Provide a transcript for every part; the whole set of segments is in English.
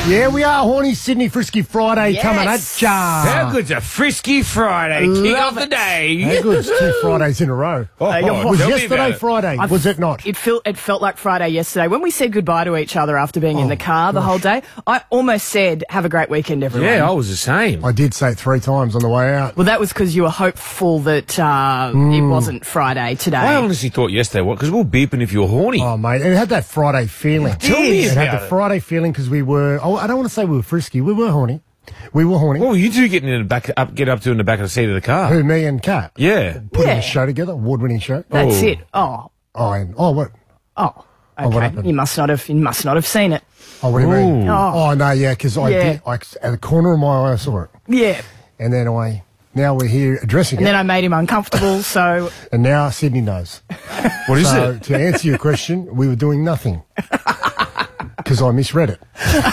Yeah, we are horny Sydney Frisky Friday coming at ya. How good's a Frisky Friday? Kick off the day. How good's 2 Fridays in a row? Was tell me yesterday about it. Friday? Was it not? It felt like Friday yesterday. When we said goodbye to each other after being in the car the whole day, I almost said, have a great weekend, everyone. Yeah, I was the same. I did say it 3 times on the way out. Well, that was because you were hopeful that it wasn't Friday today. I honestly thought yesterday, because we were beeping if you were horny. Oh, mate, it had that Friday feeling. Tell me It had about the it. Friday feeling because we were, I don't want to say we were frisky, we were horny. We were horny. What were you two getting in the back, get up to in the back of the seat of the car? Who, me and Kat? Yeah. Putting Yeah. a show together, award-winning show. That's Oh. it. Oh, What? okay. what happened? You must not have seen it. Oh, what do you mean? Ooh. Oh, no, yeah, because Yeah. at the corner of my eye, I saw it. Yeah. And then now we're here addressing And it. then I made him uncomfortable, so And now Sydney knows. What is So, it? to answer your question, we were doing nothing. Because I misread it.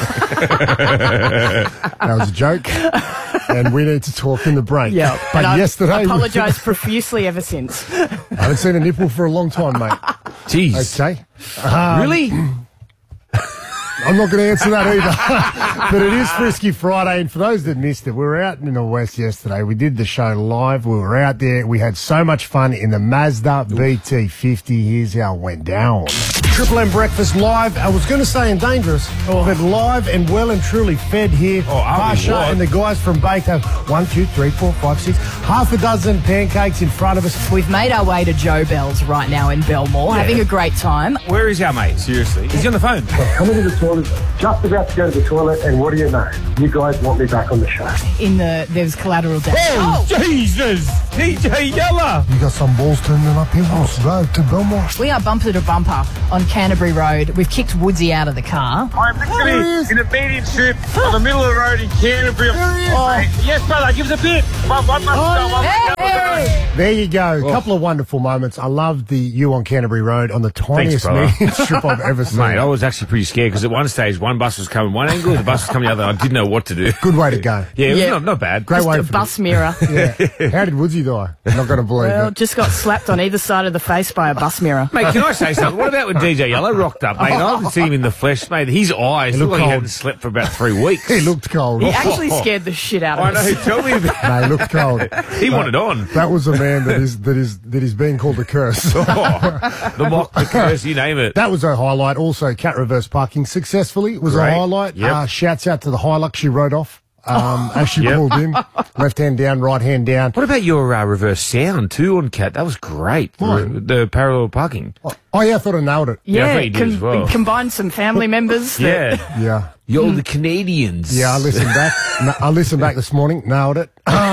That was a joke. And we need to talk in the break. yeah. But And I've yesterday, apologised profusely ever since. I haven't seen a nipple for a long time, mate. Jeez. Okay. Really? I'm not going to answer that either. But it is Frisky Friday, and for those that missed it, we were out in the West yesterday. We did the show live. We were out there. We had so much fun in the Mazda BT50. Here's how it went down. Triple M Breakfast live. I was going to say and dangerous, but live and well and truly fed here. Oh, are we Pasha what? and the guys from Baked have 1, 2, 3, 4, 5, 6, half a dozen pancakes in front of us. We've made our way to Joe Bell's right now in Belmore, having a great time. Where is our mate? Seriously. Is he on the phone? Coming to the toilet, just about to go to the toilet, and what do you know? You guys want me back on the show. There's collateral damage. Oh, Jesus! DJ Yella! You got some balls turning up here. Road to Belmore. We are bumper to bumper on Canterbury Road. We've kicked Woodsy out of the car. I'm literally in a medium strip on the middle of the road in Canterbury. Yes, brother, give us a bit. One must go, one must go. There you go. A couple of wonderful moments. I loved the you on Canterbury Road on the tiniest brother. medium strip I've ever seen. Mate, I was actually pretty scared because at one stage, one bus was coming one angle, the bus was coming the other. I didn't know what to do. Good way to go. Yeah, it was Yeah. not bad. Great way A for bus mirror. Yeah. How did Woodsy die? I'm not going to believe Well, it. just got slapped on either side of the face by a bus mirror. Mate, can I say something? What about when DJ Yellow rocked up, mate? I haven't seen him in the flesh, mate. His eyes He look looked like he cold. hadn't slept for about 3 weeks. He looked cold. He actually scared the shit out I of know. us. Tell me about. No, he looked cold. He wanted on. That was a man that is being called a curse. Oh, the mock, the curse, you name it. That was a highlight. Also, cat reverse parking successfully was Great. a highlight. Yep. Shouts out to the Hilux she rode off as she Yep. pulled in. Left hand down, right hand down. What about your reverse sound too on Cat? That was great. The parallel parking. Oh, yeah, I thought I nailed it. Yeah, I thought you did as well. We combined some family members. that- Yeah. Yeah. You're the Canadians. Yeah, I listened back. I listened back this morning. Nailed it.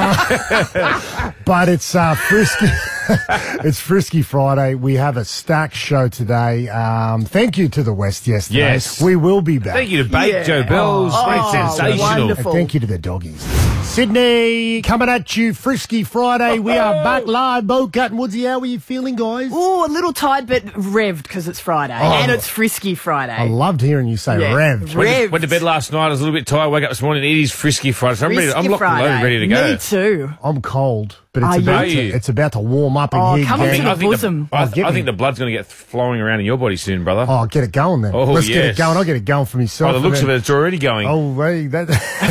But it's Frisky. It's Frisky Friday. We have a stacked show today. Thank you to the West yesterday. Yes. We will be back. Thank you to Bake Yeah. Joe Bells. Oh, It's sensational. wonderful. And thank you to the doggies. Sydney, coming at you, Frisky Friday. We are back live. Bocat and Woodsy, how are you feeling, guys? Ooh, a little tired, but revved because it's Friday. And it's Frisky Friday. I loved hearing you say Yeah. revved. Revved. Went to bed last night. I was a little bit tired. Woke up this morning. It is Frisky Friday. So I'm ready. I'm Frisky locked and loaded, Friday. ready to go. Me too. I'm cold, but Are you? it's about to warm up in Oh, here. come gang. into the bosom. I get me. think the blood's going to get flowing around in your body soon, brother. Oh, get it going then. Oh, Let's get it yes. going. I'll get it going for myself. By the looks of it, it's already going. Oh, wait, that.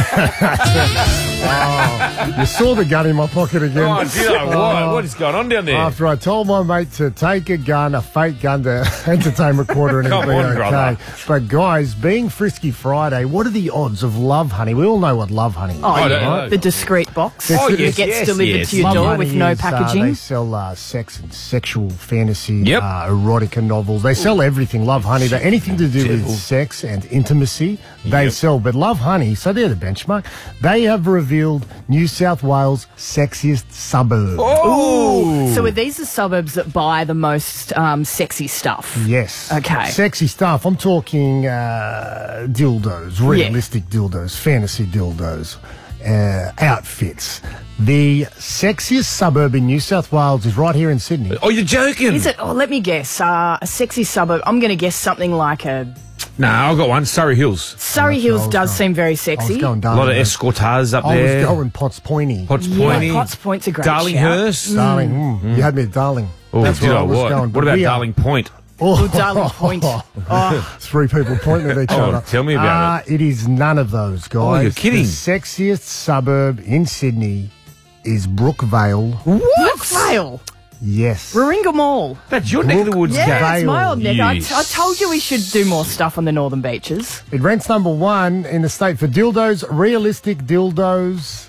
Oh, you saw the gun in my pocket again. Oh, did I? What is going on down there? After I told my mate to take a gun, a fake gun to entertain recorder and it'll Come be on, okay. brother. But guys, being Frisky Friday, what are the odds of Love Honey? We all know what Love Honey is. Oh, I don't yeah. know. The discreet box Oh, that yes, gets yes, delivered yes. to your Love door Honey with no is, packaging. they sell sex and sexual fantasy, Yep. erotica novels. They sell everything. Love Honey, but anything to do with sex and intimacy, they Yep. sell. But Love Honey, so they're the benchmark. They have revealed New South Wales' sexiest suburb. Oh! So are these the suburbs that buy the most sexy stuff? Yes. Okay. Sexy stuff. I'm talking dildos, realistic dildos, fantasy dildos, outfits. The sexiest suburb in New South Wales is right here in Sydney. Oh, you're joking? Is it? Oh, let me guess. A sexy suburb. I'm going to guess something like a No, I've got one. Surrey Hills. Surrey That's Hills. what I was Does going. seem very I was sexy. going A Darling. lot of escorteurs up I there. was going Potts Pointy. Potts Yeah, Pointy. Potts Point's a great Darlinghurst. Darling. You had me at Darling. Oh, That's did where I? was What? going. What But about we are- Darling Point? Oh, darling, point. Oh. 3 people pointing at each other. Tell me about it. It is none of those, guys. Oh, you're kidding. The sexiest suburb in Sydney is Brookvale. Brookvale. Yes. Warringah Mall. That's your neck of the woods, Yeah, Kat. that's my old neck. I Yes. told you we should do more stuff on the northern beaches. It ranks number 1 in the state for dildos, realistic dildos,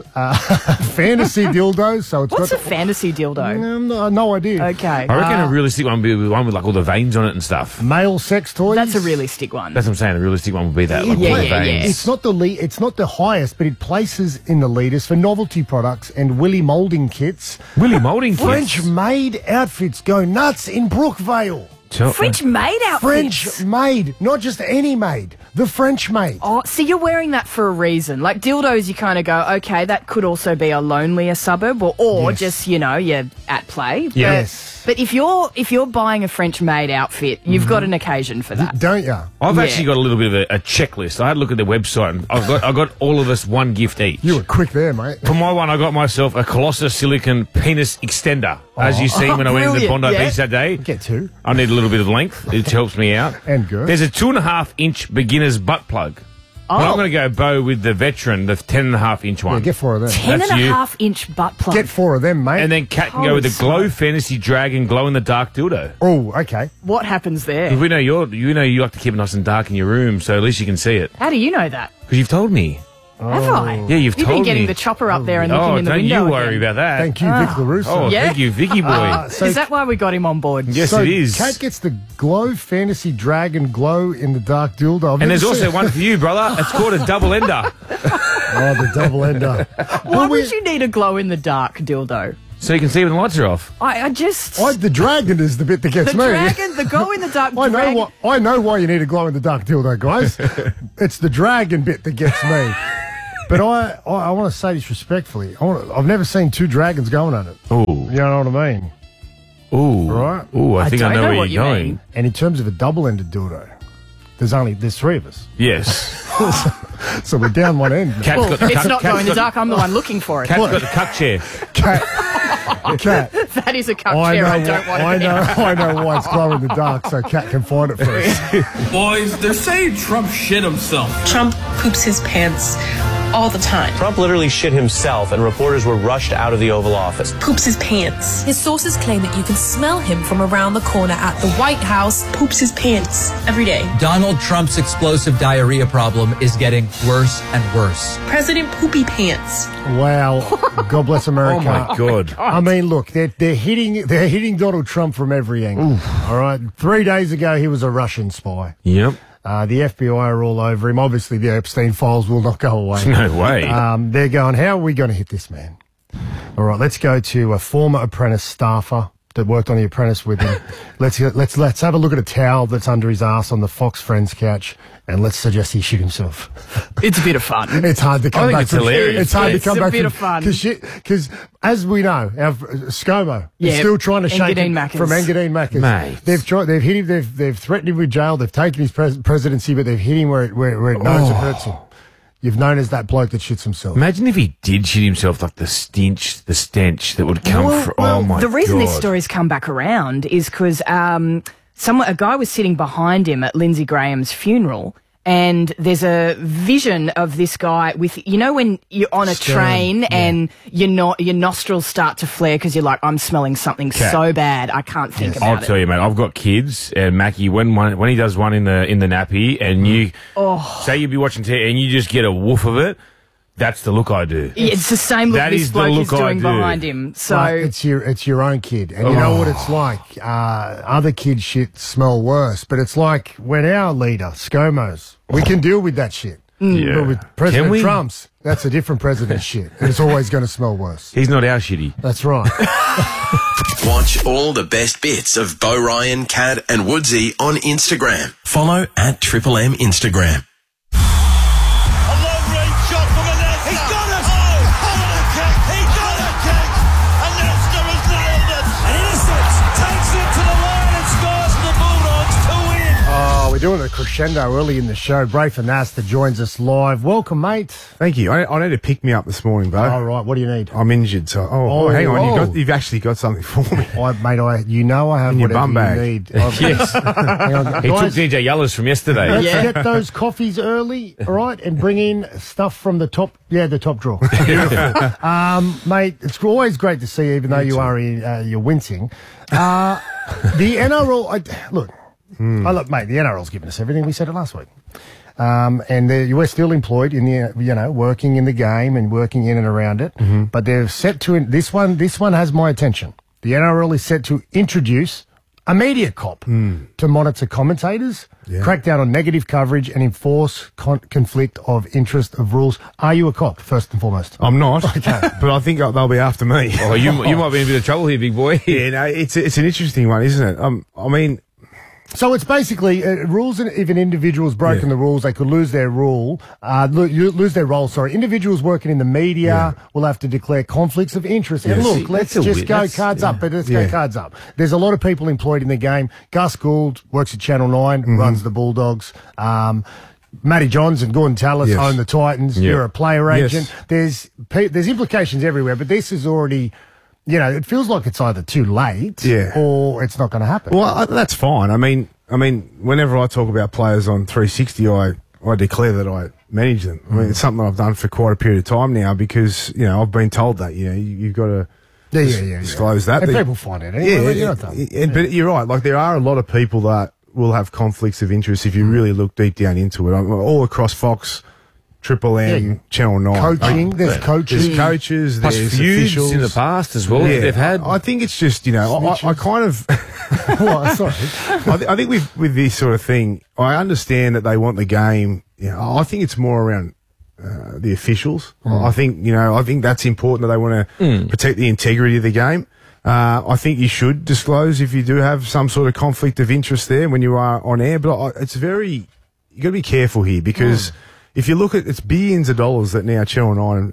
fantasy dildos. So it's What's a got fantasy dildo? no idea. Okay. I reckon a realistic one would be the one with like all the veins on it and stuff. Male sex toys. That's a realistic one. That's what I'm saying. A realistic one would be that. Like Yeah, all the yeah, veins. yeah. It's not it's not the highest, but it places in the leaders for novelty products and Willy moulding kits. Willy moulding kits. French-made outfits go nuts in Brookvale. French-made outfits. French-made, not just any made. The French-made. Oh, see, you're wearing that for a reason. Like dildos, you kind of go, okay, that could also be a lonelier suburb, or Yes. just you're at play. Yes. But if you're buying a French-made outfit, you've got an occasion for that. Don't you? I've Yeah. actually got a little bit of a checklist. I had a look at their website and I got all of us one gift each. You were quick there, mate. For my one, I got myself a Colossus silicon penis extender. As you see when I went into Brilliant, Bondi yeah. Beach that day. Get 2. I need a little bit of length. It helps me out. And girth. There's a 2.5-inch beginner's butt plug. But I'm going to go Bo with the veteran, the 10.5-inch one. Yeah, get 4 of them. 10.5-inch butt plug. Get 4 of them, mate. And then Kat can go with the Glow Fantasy Dragon Glow in the Dark dildo. Oh, okay. What happens there? We know you like to keep it nice and dark in your room, so at least you can see it. How do you know that? Because you've told me. Have I? Yeah, you've been told getting me. the chopper up there and looking in the don't window you worry again. about that. Thank you, Vic LaRusso. Oh, Yeah. thank you, Vicky boy. So- Is that why we got him on board? Yes, So it is. Kat gets the Glow Fantasy Dragon Glow in the Dark dildo. I've And never there's seen also it. one for you, brother. It's called a double ender. Oh, the double ender. Why would you need a glow-in-the-dark dildo? So you can see when the lights are off. I just... The dragon is the bit that gets the me. dragon, the glow-in-the-dark dragon... I know why you need a glow in the dark dildo, guys. It's the dragon bit that gets me. But I want to say this respectfully. I've never seen 2 dragons going at it. Ooh. You know what I mean? Ooh. Right. Ooh, I think I don't know know where what you're you going. mean. And in terms of a double-ended dildo, there's 3 of us. Yes. So we're down one end. Kat's Well, got the it's cuck- not Kat's glow-in-the-dark. I'm the one looking for it. Kat's got the cuck chair. Cat. That is a cup chair I don't want to be. I know why it's glow in the dark, so Cat can find it for us. Boys, they're saying Trump shit himself. Trump poops his pants all the time. Trump literally shit himself, and reporters were rushed out of the Oval Office. Poops his pants. His sources claim that you can smell him from around the corner at the White House. Poops his pants every day. Donald Trump's explosive diarrhea problem is getting worse and worse. President Poopy Pants. Wow. God bless America. Oh, my God. I mean, look, they're hitting Donald Trump from every angle. All right. 3 days ago, he was a Russian spy. Yep. The FBI are all over him. Obviously, the Epstein files will not go away. No way. They're going, how are we going to hit this man? All right, let's go to a former Apprentice staffer that worked on The Apprentice with him. Let's have a look at a towel that's under his ass on the Fox Friends couch, and let's suggest he shoot himself. It's a bit of fun. It's hard to come I think back it's from. hilarious. It's hard It's to come a back bit from, of fun. Because as we know, our ScoMo is Yeah, still trying to shake Engadine him Maccas. from Engadine Maccas. Mate. They've hit him. They've threatened him with jail. They've taken his presidency, but they've hit him where it knows it hurts him. You've known as that bloke that shits himself. Imagine if he did shit himself, like the stench that would come from. Oh, my God. The reason this story's come back around is because a guy was sitting behind him at Lindsey Graham's funeral, and there's a vision of this guy with, when you're on a train and your nostrils start to flare because you're like, I'm smelling something so bad I can't think about I'll it. tell you, mate. I've got kids, and Mackie, when he does one in the nappy, and you say you'll be watching TV, and you just get a woof of it. That's the look I do. Yeah, it's the same look That this is the bloke is look I doing do. behind him. So But it's your own kid, and you know what it's like. Other kids' shit smell worse, but it's like when our leader ScoMo's, we can deal with that shit. Yeah. But with Can President we? Trump's, that's a different president's shit, and it's always going to smell worse. He's not our shitty. That's right. Watch all the best bits of Bo Ryan, Kat and Woodsy on Instagram. Follow at Triple M Instagram. We're doing a crescendo early in the show. Braith Anasta joins us live. Welcome, mate. Thank you. I need to pick me up this morning, Bo. All right, what do you need? I'm injured, so hang on. You've actually got something for me. I have in your whatever bum bag. you need. Yes. Hang on, He took guys, DJ Yellows from yesterday. let's get those coffees early, all right, and bring in stuff from the top drawer. Beautiful. Mate, it's always great to see you, even though you are you're wincing. The NRL, look, mate, the NRL's given us everything. We said it last week. And we're still employed in the, working in the game and working in and around it. Mm-hmm. But they're set to, this one has my attention. The NRL is set to introduce a media cop to monitor commentators, crack down on negative coverage and enforce conflict of interest of rules. Are you a cop, first and foremost? I'm not, but I think they'll be after me. Oh, you might be in a bit of trouble here, big boy. Yeah, no, it's an interesting one, isn't it? I mean... So it's basically rules, and if an individual's broken the rules, they could lose their role. Sorry, individuals working in the media will have to declare conflicts of interest. And look, let's just go cards up. But let's go cards up. There's a lot of people employed in the game. Gus Gould works at Channel 9, runs the Bulldogs. Matty Johns and Gordon Tallis own the Titans. You're a player agent. There's implications everywhere, but this is already... it feels like it's either too late or it's not going to happen. Well, that's fine. I mean, whenever I talk about players on 360, I declare that I manage them. I mean, it's something I've done for quite a period of time now because, I've been told that, you've got to disclose that. And people find it anyway. But you're right. Like, there are a lot of people that will have conflicts of interest if you really look deep down into it. All across Fox, Triple M, Channel 9. Coaching, there's coaching. There's coaches, Plus there's feuds officials. in the past as well that they've had. I think it's just, I kind of... Sorry. I think with this sort of thing, I understand that they want the game. I think it's more around the officials. I think that's important, that they want to protect the integrity of the game. I think you should disclose if you do have some sort of conflict of interest there when you are on air. But you got to be careful here because... If you look at, it's billions of dollars that now Channel 9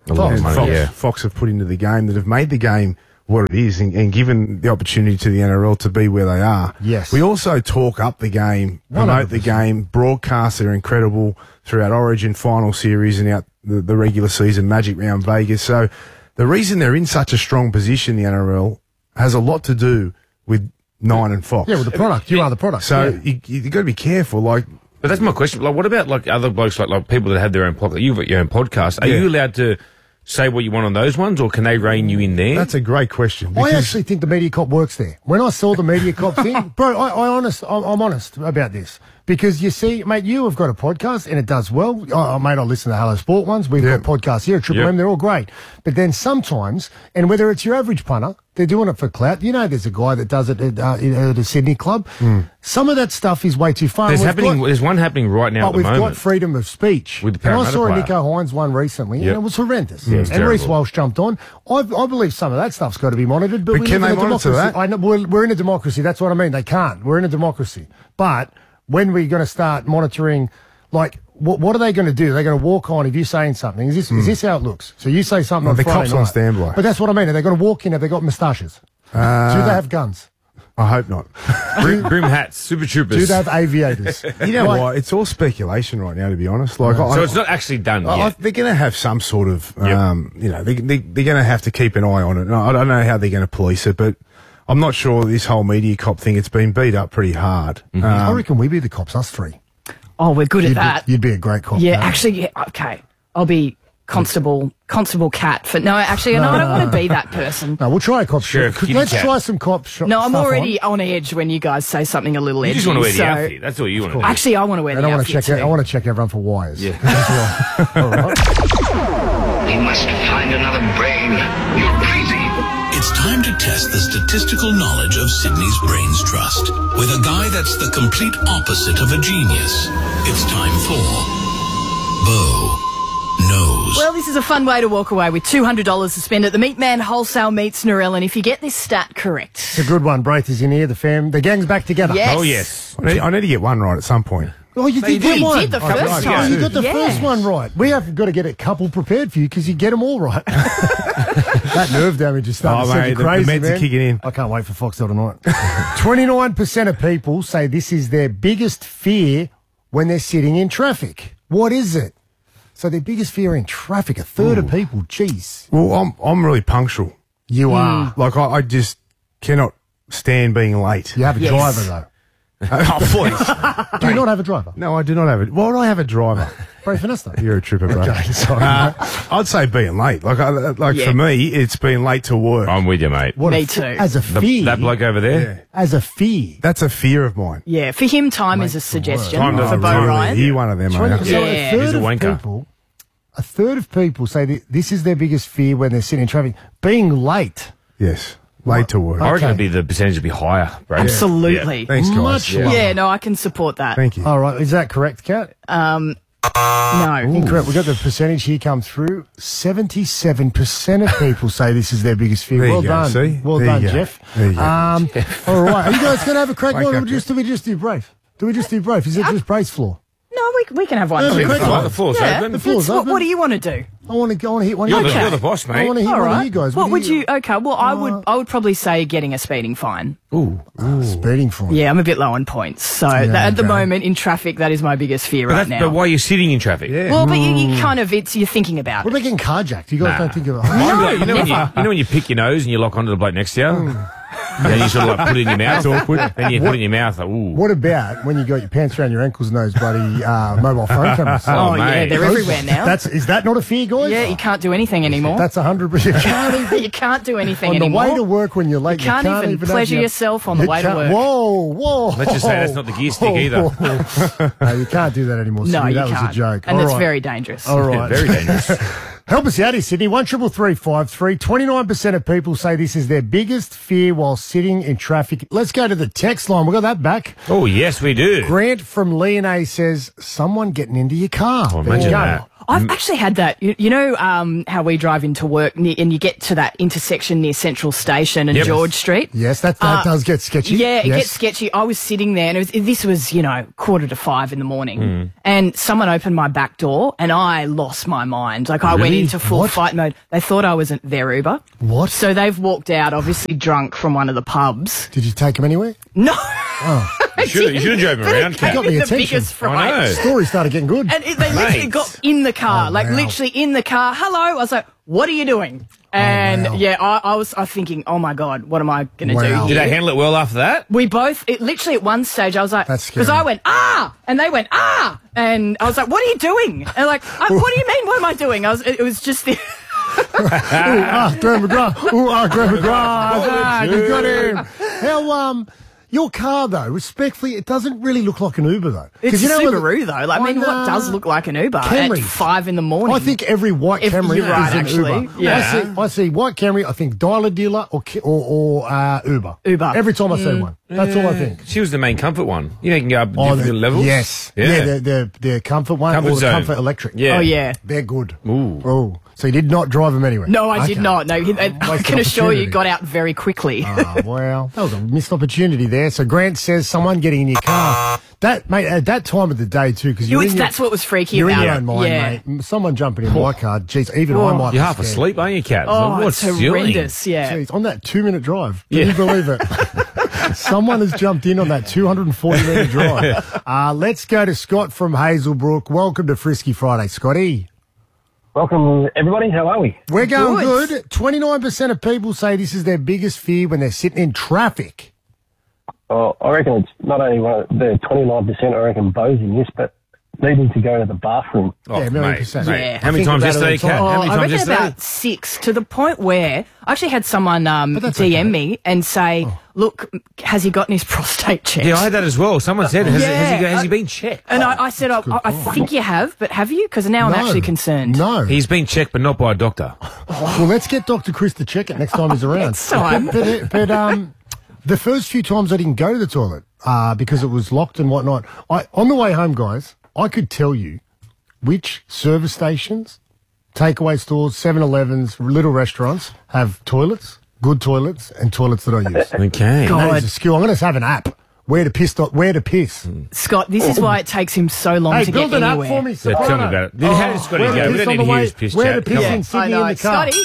and Fox have put into the game that have made the game what it is and given the opportunity to the NRL to be where they are. Yes. We also talk up the game, promote the game, broadcasts are incredible throughout Origin final series and out the regular season Magic Round Vegas. So the reason they're in such a strong position, the NRL, has a lot to do with 9 and Fox. Yeah, with the product. You are the product. So you got to be careful. But that's my question. Like, what about other blokes, like people that have their own podcast? You've got your own podcast. Are you allowed to say what you want on those ones, or can they rein you in there? That's a great question. I actually think the media cop works there. When I saw the media cop thing, bro, I'm honest about this. Because you see, mate, you have got a podcast and it does well. Mate, I listen to Hello Sport ones. We've got podcasts here at Triple M. They're all great. But then sometimes, and whether it's your average punter, they're doing it for clout. There's a guy that does it at a Sydney club. Some of that stuff is way too far. There's one happening right now at the moment. But we've got freedom of speech. With the and I Parramatta saw player. a Nico Hines one recently, and it was horrendous. Yeah, and Reece Walsh jumped on. I believe some of that stuff's got to be monitored. But we can live they in a monitor democracy. that? I know, we're in a democracy. That's what I mean. They can't. We're in a democracy. But when we're going to start monitoring, what are they going to do? They're going to walk on if you're saying something. Is this how it looks? So you say something on the Friday cops night. on standby. But that's what I mean. Are they going to walk in? Have they got moustaches? Do they have guns? I hope not. Brim hats, Super Troopers. Do they have aviators? You know what? It's all speculation right now, to be honest. So it's not actually done yet. They're going to have some sort of, they're going to have to keep an eye on it. I don't know how they're going to police it, but I'm not sure this whole media cop thing, it's been beat up pretty hard. I reckon we be the cops, us three. Oh, we're good at that. You'd be a great cop. Yeah, actually, okay. I'll be Constable Cat. I don't want to be that person. No, we'll try a cop. Sheriff, let's Cat. try some cop. No, I'm already on edge when you guys say something a little edgy. You just want to wear the outfit. That's all you want to do. Actually, I want to wear the outfit too. I want to check everyone for wires. Yeah. All right. We must find another brain. You're crazy. It's time to test the statistical knowledge of Sydney's Brains Trust with a guy that's the complete opposite of a genius. It's time for Bo Knows. Well, this is a fun way to walk away with $200 to spend at the Meat Man Wholesale Meats Narelle. And if you get this stat correct... It's a good one. Braith is in here. The gang's back together. Yes. Oh, yes. I need to get one right at some point. Oh, you did get one. You did the first time. You got the first one right. We have got to get a couple prepared for you because you get them all right. That nerve damage is starting to send you mate, crazy, the meds man. are kicking in. I can't wait for Foxtel tonight. 29% of people say this is their biggest fear when they're sitting in traffic. What is it? So their biggest fear in traffic, a third of people, jeez. Well, I'm really punctual. You are. Like, I just cannot stand being late. You have a driver, though. Oh, please. Do you not have a driver? No, I do not have it. Why would I have a driver? Bray Finesta. You're a tripper, bro. Okay, sorry. I'd say being late. Like Yeah. for me, it's being late to work. I'm with you, mate. What Me a too. As a fear. That bloke over there. As a fear. That's a fear of mine. Yeah, for him, time is a suggestion Time for doesn't Bo really Ryan. You're one of them, So mate. Yeah. a He's third a of wanker. people, a third of people say that this is their biggest fear when they're sitting in traffic. Being late. Yes. Late to work. I reckon Okay. it'd be the percentage would be higher, bro. Absolutely. Thanks, guys. Much Yeah. lower. Yeah, no, I can support that. Thank you. All right, is that correct, Kat? No. Incorrect. We've got the percentage here come through. 77% of people say this is their biggest fear. There you Well go, done. see? Well There done, you go. Jeff. There you go. All right. Are you guys going to have a crack? Wake Or up, do we just do Brave? Do we just do Brave? Is it just Brave's floor? No, we can have one. Yeah, too. quick Oh, one. the floor's Yeah, open. The floor's What, open. what do you want to do? I want to hit one You're of you the, guys. you're the boss, I mate. want to hit All one right. of you guys. What would you? Okay. Well, I would probably say getting a speeding fine. Speeding fine. Yeah, I'm a bit low on points, so at the moment in traffic, that is my biggest fear right now. But why you're sitting in traffic? Yeah. Well, but you kind of you're thinking about What it. about getting carjacked? You guys don't think of it. You know, when you pick your nose and you lock onto the bloke next to you? Then you sort of like put it in your mouth. awkward. Then you put it in your mouth. Like, ooh. What about when you got your pants around your ankles and those bloody mobile phone cameras? Oh, yeah, mate. they're everywhere now. Is that not a fear, guys? Yeah, you can't do anything anymore. That's 100%. You can't do anything On anymore. the way to work when you're late, You can't even pleasure have yourself on the you way to can't- work. Whoa. Let's just say that's not the gear stick either. No, you can't do that anymore. No, Sydney. you That can't. was a joke. And All it's right. very dangerous. All right. Very dangerous. Help us out here, Sydney. 133353. 29% of people say this is their biggest fear while sitting in traffic. Let's go to the text line. We got that back. Oh, yes, we do. Grant from Leon says, someone getting into your car. Oh, There you imagine go. that. I've actually had that. You know how we drive into work and you get to that intersection near Central Station and Yep. George Street? Yes, that does get sketchy. Yeah, it Yes. gets sketchy. I was sitting there, and this was 4:45 in the morning, and someone opened my back door, and I lost my mind. Like I went Really? into full What? fight mode. They thought I was their Uber. What? So they've walked out, obviously drunk from one of the pubs. Did you take him anywhere? No, You should have drove him around, It Kat. gave got me the the attention. biggest fright. I know. Story started getting good. And they literally Mate. got in the car, Oh, like wow. literally in the car. Hello, I was like, "What are you doing?" And wow. yeah, I was thinking, "Oh my god, what am I going to Wow. do?" Did here? they handle it well after that? We both, literally at one stage, I was like, That's because scary. I went, "Ah!" And they went, "Ah!" And I was like, "What are you doing?" And like, "What do you mean? What am I doing?" It was just the. Graham McGrath. Graham McGrath. You got him. How, your car, though, respectfully, it doesn't really look like an Uber, though. It's 'Cause a what the- Subaru, though. Like, I mean, what does look like an Uber Camry. at 5 in the morning? I think every white If- Camry you're is right, an actually. Uber. Yeah. I see white Camry, I think dialer dealer or Uber. Uber. Every time I see one. That's all I think. She was the main comfort one. You can go up different levels. Yes. Yeah. The comfort one Comfort or the zone. comfort electric. Yeah. Oh, yeah. They're good. Ooh. Oh. So you did not drive them anywhere? No, I did Okay. not. No, I Wasted can assure you, opportunity. got out very quickly. Oh, well, that was a missed opportunity there. So Grant says someone getting in your car. That, mate, at that time of the day, too, because That's what was freaky you're about in your it. own mind, Yeah. mate. Someone jumping in my car, geez, even I Oh. might be You're half scared. asleep, aren't you, Kat? Oh, Like, it's what's ceiling? horrendous. Yeah. Jeez, on that 2-minute drive. Can Yeah. you believe it? Someone has jumped in on that 240-metre drive. Let's go to Scott from Hazelbrook. Welcome to Frisky Friday, Scotty. Welcome, everybody. How are we? We're going Good. good. 29% of people say this is their biggest fear when they're sitting in traffic. Oh, I reckon it's not only the 29%, I reckon Bo's in this, but needing to go to the bathroom. Oh, Yeah, a million mate, percent. mate. Yeah. How many I think times about it all yesterday, the time. Kat? Oh, How many I times reckon yesterday? about 6, to the point where I actually had someone that's DM okay. me and say, "Look, has he gotten his prostate checked?" Yeah, I had that as well. Someone said, has Yeah. he been checked? And I said, I think you have, but have you? Because now I'm actually concerned. No. He's been checked, but not by a doctor. Well, let's get Dr. Chris to check it next time he's around. Next time. But the first few times I didn't go to the toilet because it was locked and whatnot. On the way home, guys, I could tell you which service stations, takeaway stores, 7-Elevens, little restaurants have toilets, good toilets, and toilets that I use. Okay. That is a skill. I'm going to have an app. Where to piss. Scott, this is why it takes him so long Hey, to build get an app anywhere. for me, Yeah, tell me about it. How did Scotty where to go? We piss don't on the even hear way- his piss Where chat. to piss Come in on. Sydney I know. in the car. Scotty,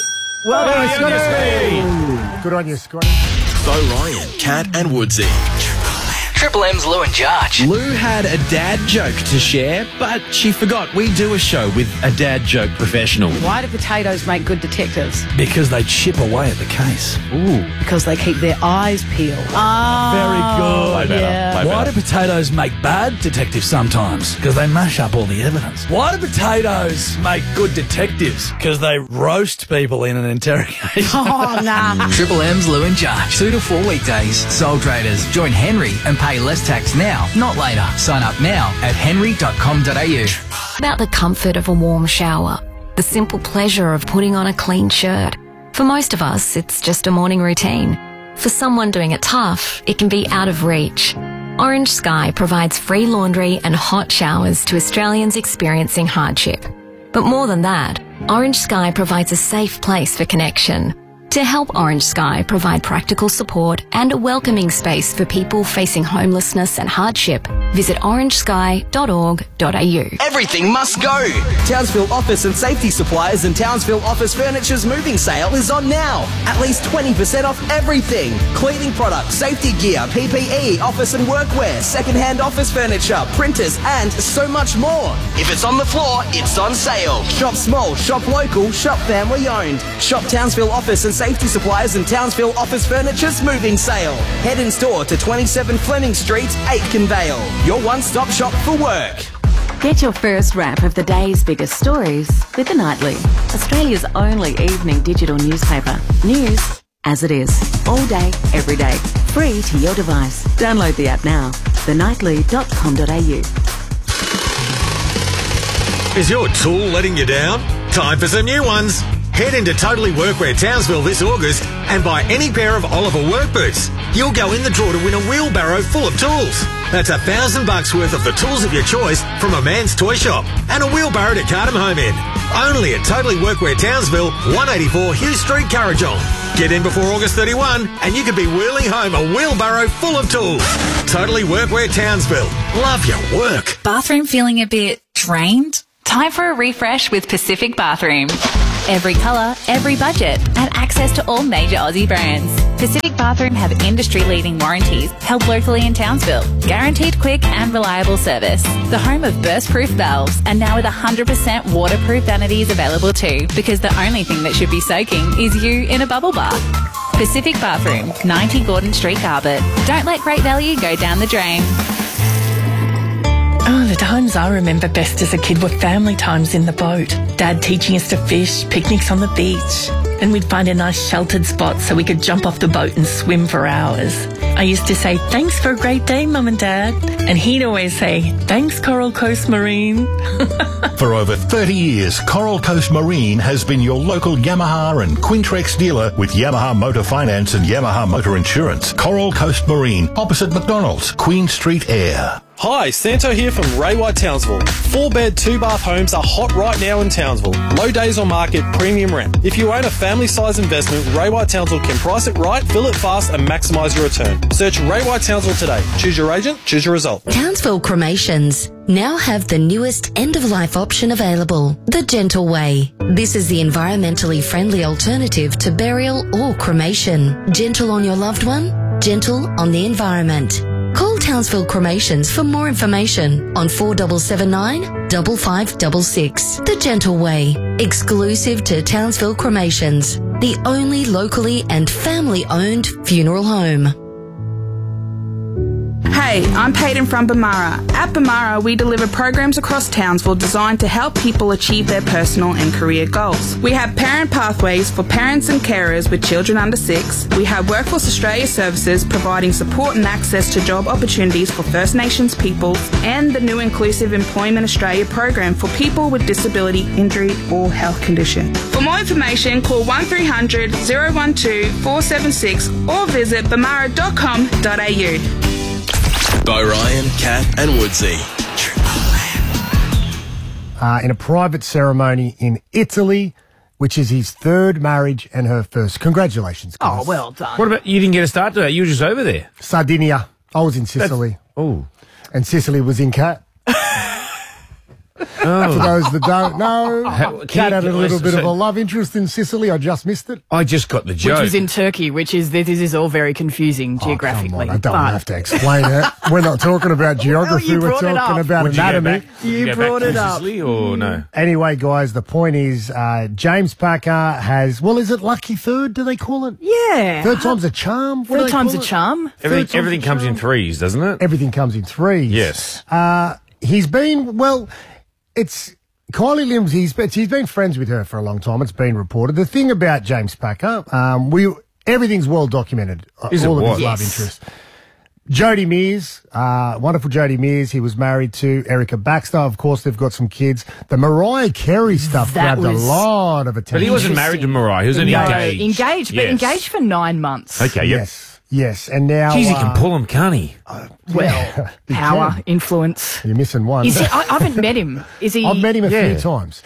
Well done, done, Scotty. Good on you, Scotty. Bo Ryan, Cat and Woodsy. Triple M's Lou and Jarge. Lou had a dad joke to share, but she forgot we do a show with a dad joke professional. Why do potatoes make good detectives? Because they chip away at the case. Ooh. Because they keep their eyes peeled. Very good. Yeah. Why do potatoes make bad detectives sometimes? Because they mash up all the evidence. Why do potatoes make good detectives? Because they roast people in an interrogation. Oh, nah. Triple M's Lou and Jarge. 2 to 4 weekdays. Sole traders. Join Henry and pay less tax now, not later. Sign up now at henry.com.au. About the comfort of a warm shower, the simple pleasure of putting on a clean shirt. For most of us, it's just a morning routine. For someone doing it tough, it can be out of reach. Orange Sky provides free laundry and hot showers to Australians experiencing hardship. But more than that, Orange Sky provides a safe place for connection. To help Orange Sky provide practical support and a welcoming space for people facing homelessness and hardship, visit orangesky.org.au. Everything must go. Townsville Office and Safety Suppliers and Townsville Office Furniture's moving sale is on now. At least 20% off everything. Cleaning products, safety gear, PPE, office and workwear, second-hand office furniture, printers, and so much more. If it's on the floor, it's on sale. Shop small, shop local, shop family owned. Shop Townsville Office and Safety Suppliers and Townsville Office Furniture's moving sale. Head in store to 27 Fleming Street, Aitken Vale. Your one-stop shop for work. Get your first wrap of the day's biggest stories with The Nightly, Australia's only evening digital newspaper. News as it is, all day, every day, free to your device. Download the app now, thenightly.com.au. Is your tool letting you down? Time for some new ones. Head into Totally Workwear Townsville this August and buy any pair of Oliver work boots. You'll go in the draw to win a wheelbarrow full of tools. That's $1,000 worth of the tools of your choice from a man's toy shop and a wheelbarrow to cart them home in. Only at Totally Workwear Townsville, 184 Hugh Street, Currajong. Get in before August 31 and you could be wheeling home a wheelbarrow full of tools. Totally Workwear Townsville. Love your work. Bathroom feeling a bit drained? Time for a refresh with Pacific Bathroom. Every colour, every budget, and access to all major Aussie brands. Pacific Bathroom have industry-leading warranties held locally in Townsville. Guaranteed quick and reliable service. The home of burst-proof valves, and now with 100% waterproof vanities available too, because the only thing that should be soaking is you in a bubble bath. Pacific Bathroom, 90 Gordon Street, Carbet. Don't let great value go down the drain. Oh, the times I remember best as a kid were family times in the boat. Dad teaching us to fish, picnics on the beach. Then we'd find a nice sheltered spot so we could jump off the boat and swim for hours. I used to say, thanks for a great day, Mum and Dad. And he'd always say, thanks, Coral Coast Marine. For over 30 years, Coral Coast Marine has been your local Yamaha and Quintrex dealer with Yamaha Motor Finance and Yamaha Motor Insurance. Coral Coast Marine, opposite McDonald's, Queen Street Air. Hi, Santo here from Ray White Townsville. 4-bed, 2-bath homes are hot right now in Townsville. Low days on market, premium rent. If you own a family-size investment, Ray White Townsville can price it right, fill it fast and maximise your return. Search Ray White Townsville today. Choose your agent, choose your result. Townsville Cremations now have the newest end-of-life option available, the Gentle Way. This is the environmentally friendly alternative to burial or cremation. Gentle on your loved one, gentle on the environment. Call Townsville Cremations for more information on 4779 5566. The Gentle Way, exclusive to Townsville Cremations, the only locally and family-owned funeral home. Hey, I'm Peyton from Bamara. At Bamara, we deliver programs across Townsville designed to help people achieve their personal and career goals. We have parent pathways for parents and carers with children under 6. We have Workforce Australia services providing support and access to job opportunities for First Nations peoples, and the new Inclusive Employment Australia program for people with disability, injury or health condition. For more information, call 1300 012 476 or visit bamara.com.au. Bo Ryan, Cat and Woodsy. In a private ceremony in Italy, which is his third marriage and her first. Congratulations, guys. Oh, well done. What about, you didn't get a start to that? You were just over there. Sardinia. I was in Sicily. Oh. And Sicily was in Cat. For those that don't know, Kat had a little bit of a so- love interest in Sicily. I just missed it. I just got the Which joke. was in Turkey, this is all very confusing geographically. I don't but have to explain it. We're not talking about geography. you We're brought it talking up. about Would you go anatomy. back- would you go back to Sicily or no? Anyway, guys, the point is James Packer has, well, is it lucky third, do they call it? Yeah. Third time's a charm? What do Third they time's call a it? charm. Everything comes in threes, doesn't it? Everything comes in threes. Yes. He's been, well, it's Kylie Limbs, he's been friends with her for a long time. It's been reported. The thing about James Packer, everything's well documented. Is it all of what? his love Yes. interests. Jodie Mears, wonderful Jodie Mears. He was married to Erica Baxter. Of course, they've got some kids. The Mariah Carey stuff That grabbed a was lot of attention. But he wasn't married to Mariah. He was only engaged. Engaged, but Yes. engaged for 9 months. Okay, yep. Yes. And now, Jeez, he can pull him, can't he? Well, he power, can. influence. You're missing one. Is he, I haven't met him. Is he? I've met him a Yeah. few times.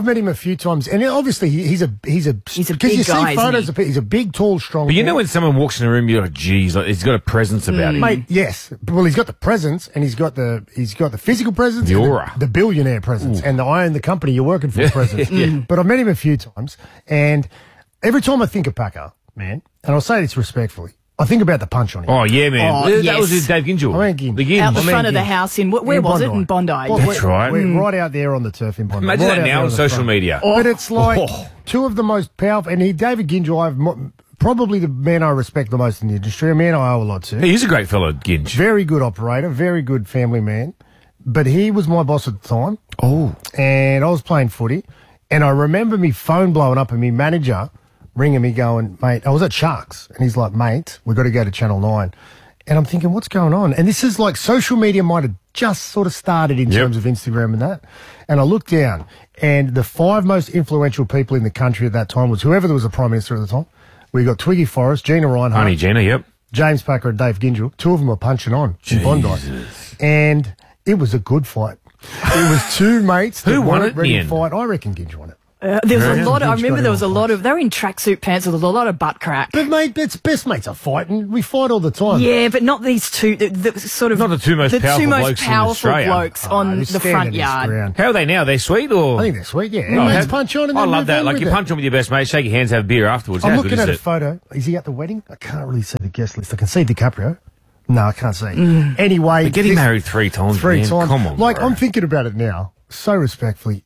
And obviously he's a He's a because big you guy, see isn't photos he? of he's a big, tall, strong. But you know man. when someone walks in a room, you're like, geez, like, he's got a presence about him. Mate, yes. Well, he's got the presence, and he's got the physical presence, The and aura. the billionaire presence, and the I own the company you're working for presence. But I've met him a few times, and every time I think of Packer, man, and I'll say this respectfully, I think about the punch on him. Oh, yeah, man. Oh, That yes. was his Dave Gingill. I mean, Ginge. The Ginge. Out the I mean, front of the yeah. house where was it? In Bondi. Well, That's right. We're right out there on the turf in Bondi. Imagine right that out now there on the social front. media. But it's like two of the most powerful, and David Gingill, probably the man I respect the most in the industry, a man I owe a lot to. He's a great fellow, Ginge. Very good operator, very good family man. But he was my boss at the time. Oh. And I was playing footy. And I remember me phone blowing up and me manager ringing me going, mate, I was at Sharks. And he's like, mate, we've got to go to Channel 9. And I'm thinking, what's going on? And this is like social media might have just sort of started in terms of Instagram and that. And I looked down and the 5 most influential people in the country at that time was whoever was the Prime Minister at the time. We got Twiggy Forrest, Gina Reinhardt. Honey Gina, yep. James Packer and Dave Gingill. 2 of them were punching on in Bondi. And it was a good fight. It was 2 mates that Who won weren't it in ready the to end? fight. I reckon Ginge won it. There was Yeah. a lot. I remember there was a Ginge got lot of. They were in tracksuit pants with a lot of butt crack. But mate, it's best mates are fighting. We fight all the time. Yeah, but not these two. The sort of Not the two most powerful blokes in Australia. blokes on they the stand front in his yard. ground. How are they now? They sweet or? I think they're sweet, yeah. Oh, Mates punch on and I then love move that. on Like with you it. punch on with your best mate, shake your hands, have a beer afterwards. I'm How looking good at a is it? photo. Is he at the wedding? I can't really see the guest list. I can see DiCaprio. No, I can't see. Mm. Anyway. But getting married 3 times, 3 man. times. Come on, Like, bro. I'm thinking about it now, so respectfully.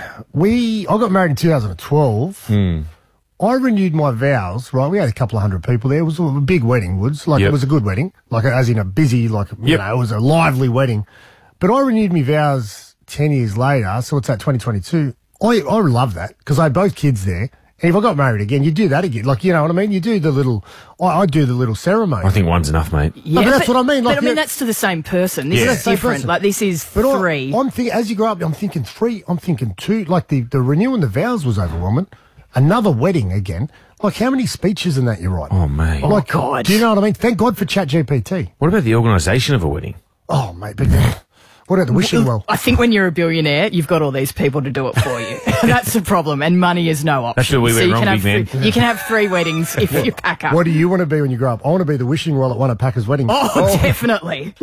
I got married in 2012. I renewed my vows, right? We had a couple of hundred people there. It was a big wedding, Woods. Like, Yep. it was a good wedding. Like, as in a busy, like, you Yep. know, it was a lively wedding. But I renewed my vows 10 years later, so it's at 2022. I love that, because I had both kids there. And if I got married again, you do that again. Like, you know what I mean? You do the little, I do the little ceremony. I think one's enough, mate. Yeah, but that's what I mean. Like, but I mean, that's to the same person. This Yeah. is different. person. Like this is But 3. I'm thinking, as you grow up, I'm thinking 3, I'm thinking 2. Like the renewing the vows was overwhelming. Another wedding again. Like how many speeches in that you write? Oh, mate. Like, God. Do you know what I mean? Thank God for ChatGPT. What about the organisation of a wedding? Oh, mate. But what about the wishing well? I think when you're a billionaire, you've got all these people to do it for you. That's the problem, and money is no option. That's where we So went you wrong, can have big man. You can have 3 weddings if you pack up. What do you want to be when you grow up? I want to be the wishing well at one of Packer's weddings. Oh, definitely.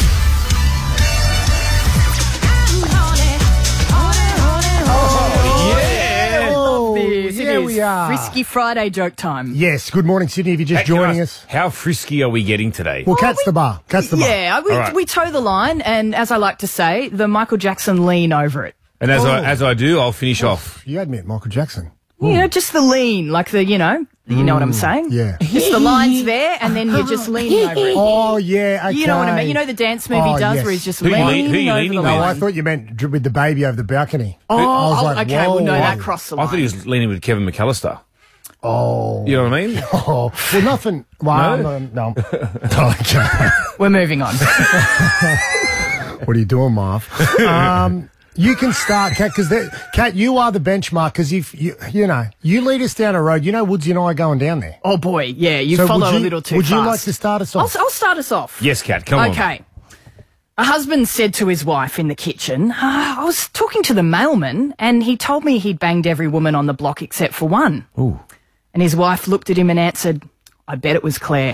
Oh, This. It yeah, is we are. Frisky Friday joke time. Yes. Good morning, Sydney. If you're just Hey, can I joining ask, us. How frisky are we getting today? Well, cat's the bar. Cat's the bar. Yeah, All right. we toe the line, and as I like to say, the Michael Jackson lean over it. And as I do, I'll finish off. You had me at Michael Jackson. You know, just the lean, like the, you know what I'm saying? Yeah. Just the lines there, and then you're just leaning over it. Oh, yeah. Okay. You know what I mean? You know the dance move he Oh, does yes. where he's just Who you leaning leaning over with? the No, I line. thought you meant with the baby over the balcony. Oh, I was like, okay. Well, no, whoa. that crossed the I line. thought he was leaning with Kevin McAllister. Oh. You know what I mean? Oh, well, nothing. Well, no. Okay. We're moving on. What are you doing, Marv? You can start, Kat, because Kat, you are the benchmark. Because if you know, you lead us down a road. You know, Woodsy and I are going down there. Oh boy, yeah, you So follow would you- a little too would fast. you like to start us off? I'll start us off. Yes, Kat, come on. Okay. A husband said to his wife in the kitchen, I was talking to the mailman and he told me he'd banged every woman on the block except for one. Ooh. And his wife looked at him and answered, I bet it was Claire.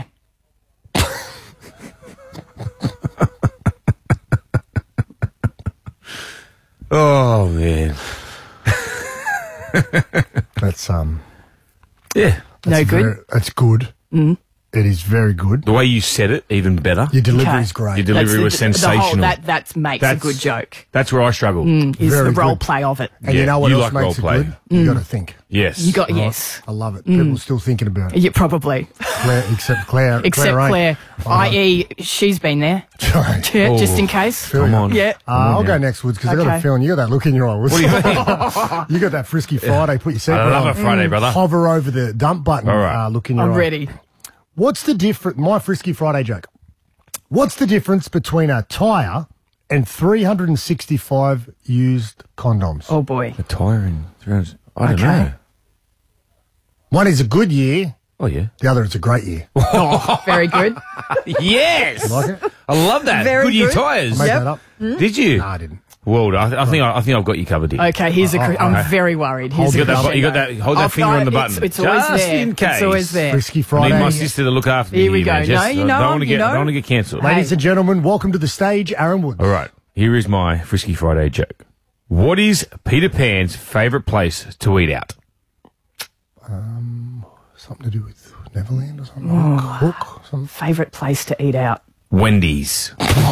Oh, man. That's Yeah. No good? That's good. Mm. It is very good. The way you said it, even better. Your delivery is great. Your delivery was sensational. That makes a good joke. That's where I struggle. Is Very the good. role play of it. And you know what else like makes it role play. good? You got to think. Yes. You got yes. I love it. People are still thinking about it. Yeah, probably. Except Claire. Except ain't. Claire, i.e., she's been there. Yeah, just in case. Come on. Yeah. I'll go next, Woods, because I got a Okay. feeling you got that look in your eye, Woods. What do you mean? You got that Frisky Friday. Put your seatbelt I love on. a Friday, brother. Hover over the dump button. All right. Look in your I'm eye. ready. What's the difference? My Frisky Friday joke. What's the difference between a tyre and 365 used condoms? Oh, boy. A tyre and 300. I don't Okay. know. One is a good year. Oh, yeah. The other is a great year. Oh, very good. Yes. You like it? I love that. Very Goodyear good. tyres. I made that up. Did you? No, I didn't. Well, I think I've got you covered here. Okay, here's a. I'm very worried. Here's You a got that. You got crescendo. that. Hold that I'll- finger on the no, button. It's always Just there. in case. It's always there. Frisky I Friday. need my sister to look after me. Here we go. man. No, Just, you I know, don't want to you get. know. Don't want to get cancelled. Ladies and gentlemen, welcome to the stage, Aaron Woods. All right. Here is my Frisky Friday joke. What is Peter Pan's favourite place to eat out? Something to do with Neverland or something? Cook? Something? Favourite place to eat out? Wendy's.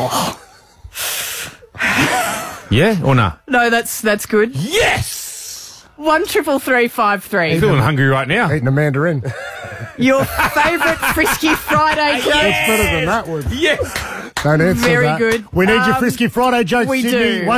Yeah or nah? No, that's good. Yes. 13353. I'm feeling hungry right now. Eating a mandarin. Your favourite Frisky Friday joke? That's better than that one. Yes. Don't answer Very that. good. We need your Frisky Friday jokes, we Sydney. do.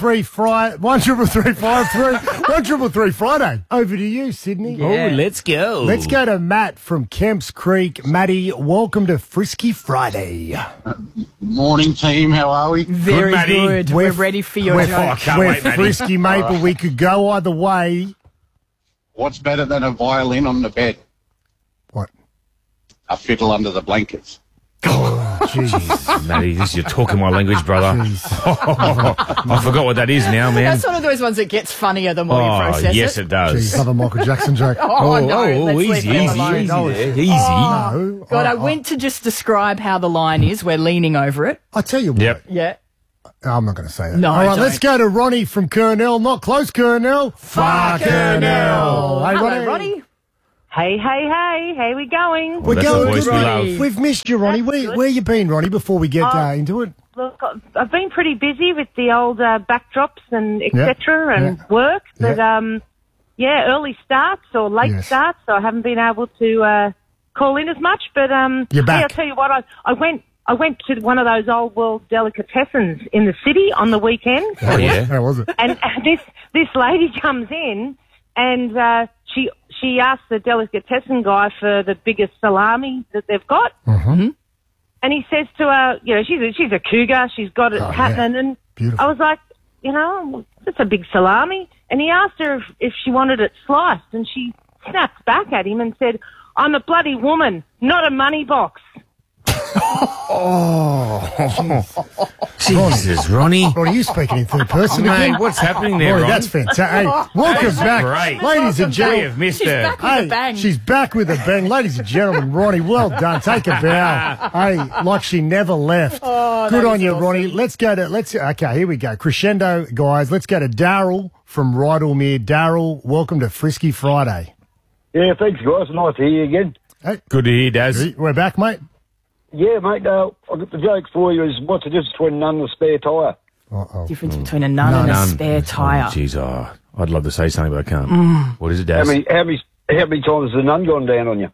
13353. Friday. Over to you, Sydney. Yeah. Oh, let's go. Let's go to Matt from Kemps Creek. Matty, welcome to Frisky Friday. Morning, team. How are we? Very Matty. good. We're ready for your We're, joke. can't we're wait, Matty. frisky, mate, but we could go either way. What's better than a violin on the bed? What? A fiddle under the blankets. Oh, jeez. Matty, you're talking my language, brother. I forgot what that is now, man. That's one of those ones that gets funnier the more you Oh, process yes, it. it does. Jeez, another Michael Jackson joke. Oh, no. Let's leave easy, him easy, alone. easy, No, there. it's- Easy. No. God, I went to just describe how the line is. We're leaning over it. I tell you what. Yep. Yeah. I'm not going to say that. No, All right, don't. let's go to Ronnie from Kernell. Not close, Kernell. Far Kernell. Hey, Hello, Ronnie. Hey, hey, hey, how we going? We're That's going the voice we Ronnie. love. We've missed you, Ronnie. Where you been, Ronnie, before we get into it? Look, I've been pretty busy with the old backdrops and etc. and work, but early starts or late starts, so I haven't been able to call in as much. But You're back. Hey, I'll tell you what, I went to one of those old world delicatessens in the city on the weekend. Oh, yeah. How was it? And this lady comes in and she asked the delicatessen guy for the biggest salami that they've got. Mm-hmm. And he says to her, you know, she's a cougar, she's got it happening. And Beautiful. I was like, you know, that's a big salami. And he asked her if she wanted it sliced, and she snapped back at him and said, I'm a bloody woman, not a money box. Jesus, Ronnie. Ronnie, you speaking in third person Mate, again? what's happening there, Ronnie, Ron? that's fantastic. Hey, welcome back. great. Ladies and We gentlemen. have missed She's her. back with a bang. She's back with a bang. Ladies and gentlemen, Ronnie, well done. Take a bow. Hey, like she never left. Oh, Good that on is you, awesome. Ronnie. Okay, here we go. Crescendo, guys. Let's go to Daryl from Rydalmere. Daryl, welcome to Frisky Friday. Yeah, thanks, guys. Nice to hear you again. Hey, Good to hear, Daz. we're back, mate. Yeah, mate, I've got the joke for you. Is what's the difference between a nun and a spare tyre? Difference between a nun and a spare tyre. Jeez, I'd love to say something, but I can't. What is it, How Daz? many times has the nun gone down on you?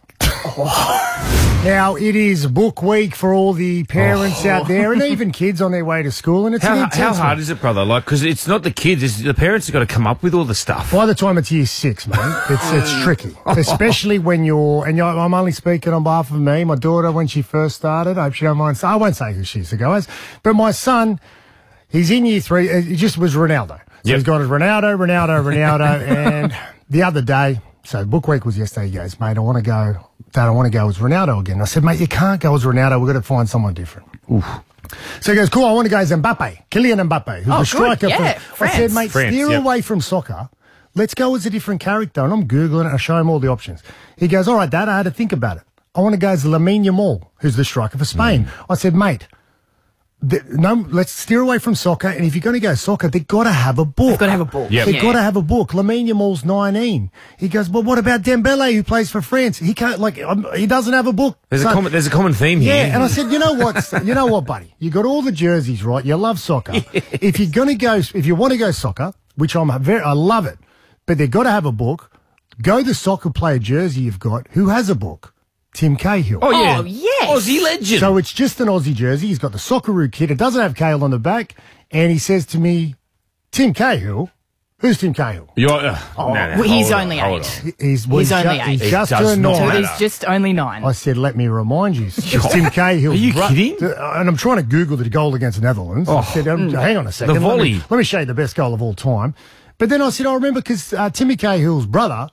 Now, it is book week for all the parents out there and even kids on their way to school. And it's an How intense hard one. is it, brother? Like, because it's not the kids, it's the parents have got to come up with all the stuff. By the time it's year 6, mate, it's tricky. Especially when I'm only speaking on behalf of me. My daughter, when she first started, I hope she don't mind. I won't say who she is, guys. But my son, he's in year 3. It just was Ronaldo. So he's got Ronaldo. And the other day, so book week was yesterday, he goes, mate, Dad, I want to go as Ronaldo again. I said, mate, you can't go as Ronaldo. We've got to find someone different. Oof. So he goes, cool, I want to go as Mbappe, Kylian Mbappe, who's the striker. I said, mate, steer away from soccer. Let's go as a different character. And I'm Googling it. I show him all the options. He goes, all right, Dad, I had to think about it. I want to go as Lamine Yamal, who's the striker for Spain. I said, mate, let's steer away from soccer. And if you're going to go soccer, they've got to have a book. They've got to have a book. Yep. They've got to have a book. Lamine Yamal's 19. He goes, well, what about Dembele, who plays for France? He can't, he doesn't have a book. There's a common theme here. Yeah, and I said, you know what, buddy? You got all the jerseys, right? You love soccer. If you want to go soccer, which I love it, but they've got to have a book. Go the soccer player jersey you've got. Who has a book? Tim Cahill. Oh, yeah. Oh, yes. Aussie legend. So it's just an Aussie jersey. He's got the Socceroo kit. It doesn't have Cahill on the back. And he says to me, Tim Cahill? Who's Tim Cahill? He's only 8. He's only 8. He's just turned 9. So he's just only 9. I said, let me remind you. It's Tim Cahill. Are you kidding? And I'm trying to Google the goal against the Netherlands. I said, hang on a second. The volley. Let me show you the best goal of all time. But then I said, I remember because Timmy Cahill's brother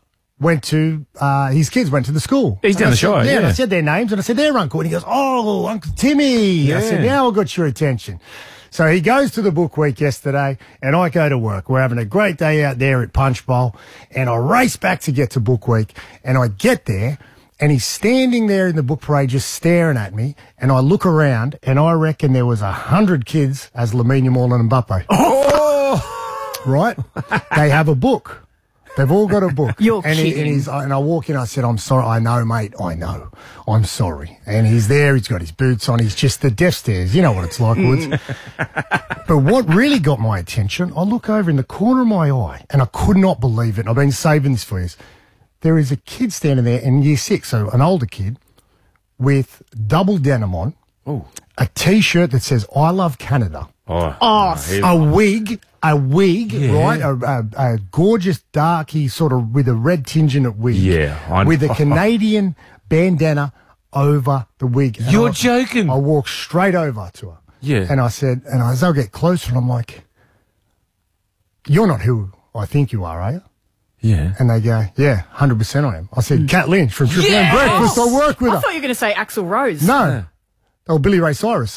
his kids went to the school. He's down the shore. Yeah, and I said their names and I said, their uncle. And he goes, oh, Uncle Timmy. Yeah. I said, now I got your attention. So he goes to the book week yesterday and I go to work. We're having a great day out there at Punch Bowl and I race back to get to book week and I get there and he's standing there in the book parade just staring at me and I look around and I reckon there was 100 kids as Lamine Yamal and Mbappe. Oh! Right? They have a book. They've all got a book. You're kidding. And I walk in, I said, I'm sorry. I know, mate. I know. I'm sorry. And he's there. He's got his boots on. He's just the deaf stairs. You know what it's like, Woods. But what really got my attention, I look over in the corner of my eye, and I could not believe it. And I've been saving this for years. There is a kid standing there in year 6, so an older kid, with double denim on, a T-shirt that says, I love Canada. A wig, right? A gorgeous, darky sort of with a red tinge in it wig. Yeah. With a Canadian bandana over the wig. And You're joking. I walked straight over to her. Yeah. And I said, as I get closer, and I'm like, you're not who I think you are you? Yeah. And they go, yeah, 100% I am. I said, Kat Lynch from Triple M Breakfast. I work with her. I thought you were going to say Axl Rose. No. Oh, Billy Ray Cyrus.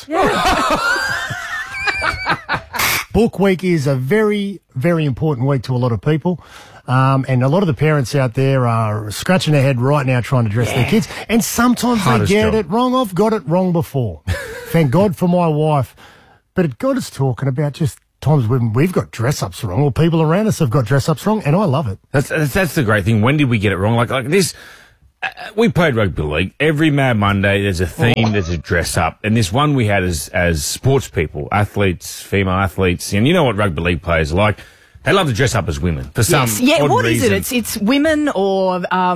Book week is a very, very important week to a lot of people. And a lot of the parents out there are scratching their head right now trying to dress their kids. And sometimes Hardest they get job. it wrong. I've got it wrong before. Thank God for my wife. But it got us talking about just times when we've got dress-ups wrong or people around us have got dress-ups wrong, and I love it. That's the great thing. When did we get it wrong? Like this... we played rugby league. Every Mad Monday, there's a theme, there's a dress up. And this one we had as sports people, athletes, female athletes, and you know what rugby league players are like. They love to dress up as women for some odd what reason. is it? It's women or... I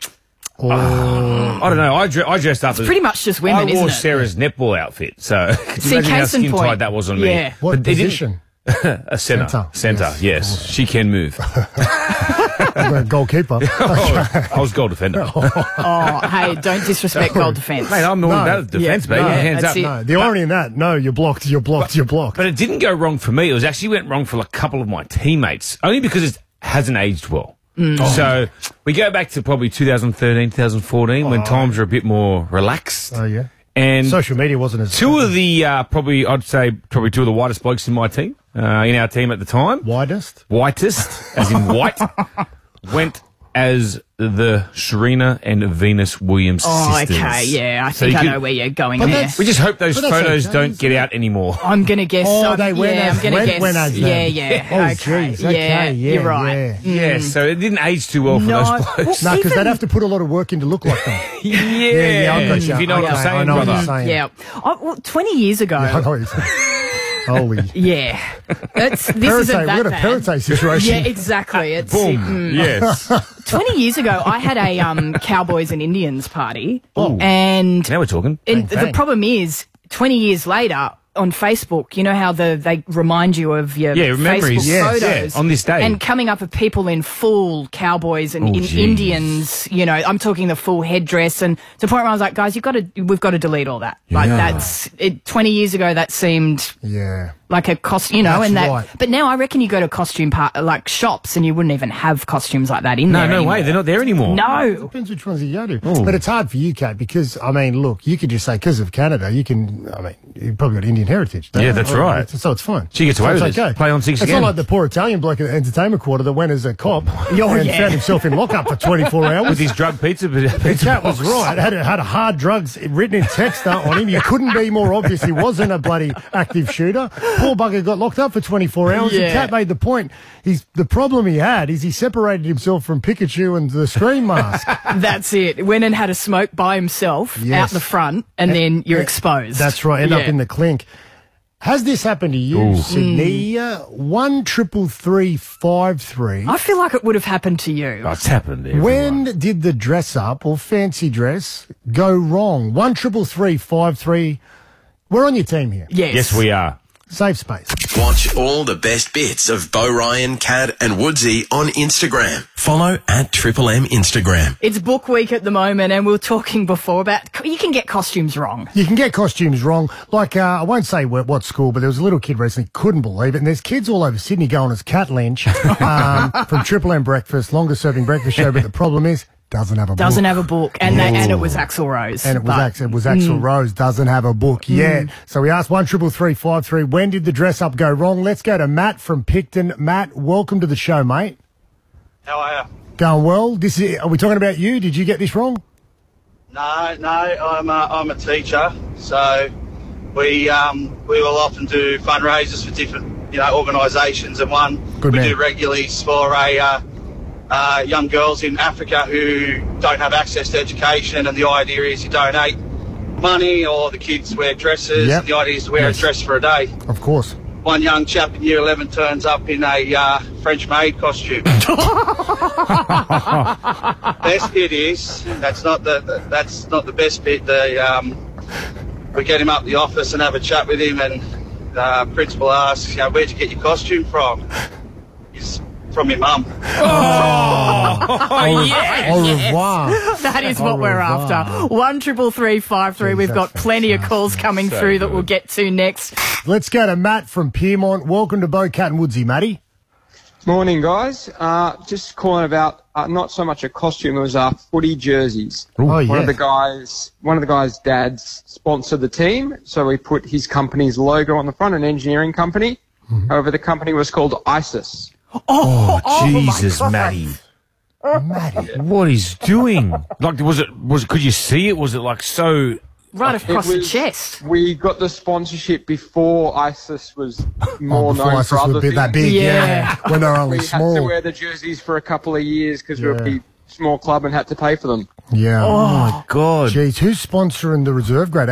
don't know. I dressed up as... pretty much just women, I wore isn't it? Sarah's netball outfit. So, See, imagine how case in skin point. tight that was on me. Yeah. What position? A centre. Yes. She can move. I'm a goalkeeper. I was goal defender. Hey, don't disrespect goal defence. Mate, I'm all about defence, baby. Hands up. No, the irony in that, no, you're blocked. But it didn't go wrong for me. It was actually went wrong for a couple of my teammates, only because it hasn't aged well. So we go back to probably 2013, 2014, when times were a bit more relaxed. Oh, yeah. And social media wasn't as... Two of the, I'd say two of the whitest blokes in my team, in our team at the time. Whitest, as in white, went as the Serena and Venus Williams sisters. Okay, yeah, I think I know where you're going there. We just hope those photos don't get out anymore. I'm going to guess. they went as... I'm going to guess. as yeah. Oh, okay. geez. Okay, You're right. Yeah, so it didn't age too well for those blokes. No, because they'd have to put a lot of work in to look like them. Yeah, I got you. If you know what I'm saying, I know brother. what you're saying. Yeah. 20 years ago... I know what you're saying. Holy. Yeah. This isn't that We've got a bad. Perrottet situation. Yeah, exactly. It's Boom. Yes. 20 years ago, I had a Cowboys and Indians party. Oh. And now we're talking. The problem is, 20 years later, on Facebook, you know how they remind you of your memories. Facebook photos on this day. and coming up with people in full Cowboys and Indians, you know, I'm talking the full headdress, and to the point where I was like, guys, we've got to delete all that. Like 20 years ago that seemed like a costume, you know, That's and that. right. But now I reckon you go to costume like shops and you wouldn't even have costumes like that in there. No anymore. way. They're not there anymore. No. Depends which ones you go to. Ooh. But it's hard for you, Kate, because, I mean, look, you could just say, because of Canada, you've probably got Indian heritage. don't Yeah, you? that's right. So it's fine. She gets away So with it's it. okay. Play on 6 It's again. not like the poor Italian bloke at the entertainment quarter that went as a cop and found himself in lockup for 24 hours. With his drug pizza The cat was box. right. Had hard drugs written in text on him. You couldn't be more obvious. He wasn't a bloody active shooter. Poor bugger got locked up for 24 hours. Yeah. The cat made the point. The problem he had is he separated himself from Pikachu and the Scream Mask. That's it. Went and had a smoke by himself Yes. out the front, and then you're exposed. That's right. End up in the clink. Has this happened to you, Ooh. Sydney? 1-333-5-3. I feel like it would have happened to you. Oh, it's happened. Everyone. When did the dress up or fancy dress go wrong? 1-333-5-3. We're on your team here. Yes, we are. Safe space. Watch all the best bits of Bo Ryan, Cat and Woodsy on Instagram. Follow at Triple M Instagram. It's book week at the moment, and we were talking before about you can get costumes wrong. You can get costumes wrong. Like, I won't say what school, but there was a little kid recently, couldn't believe it. And there's kids all over Sydney going as Cat Lynch from Triple M Breakfast, longest serving breakfast show. But the problem is, doesn't have a book. Doesn't have a book, and and it was Axl Rose. And it was Axl Rose, doesn't have a book yet. So we asked 1-333-5-3, when did the dress up go wrong? Let's go to Matt from Picton. Matt, welcome to the show, mate. How are you? Going well. Are we talking about you? Did you get this wrong? No, I'm a teacher, so we will often do fundraisers for different organisations, and one Good we man. do regularly is for young girls in Africa who don't have access to education, and the idea is you donate money or the kids wear dresses. Yep. And the idea is to wear a dress for a day. Of course. One young chap in year 11 turns up in a French maid costume. Best bit is that's not the best bit. We get him up the office and have a chat with him, and principal asks, where'd you get your costume from? He's from your mum. Yes. Au revoir. That is what we're after. 1-333-5-3. We've got plenty of calls coming through that we'll get to next. Let's go to Matt from Piermont. Welcome to Bo, Cat and Woodsy, Matty. Morning, guys. Just calling about not so much a costume, it was footy jerseys. One of the guys' dads sponsored the team, so we put his company's logo on the front, an engineering company. However, the company was called ISIS. Oh, my Jesus, God. Matty. Matty, what he's doing? Like, was it? Could you see it? Was it like so? Right It across the was- chest. We got the sponsorship before ISIS was more before known ISIS for other would be that things. big, yeah. When they were only we small. had to wear the jerseys for a couple of years because we were a big, small club and had to pay for them. Yeah. Oh, my God. Jeez, who's sponsoring the reserve grade?